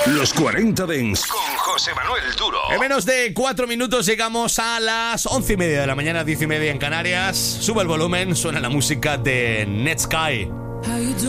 Los 40 Dents con José Manuel Duro. En menos de 4 minutos llegamos a las 11:30 de la mañana, 10:30 en Canarias. Sube el volumen, suena la música de Netsky.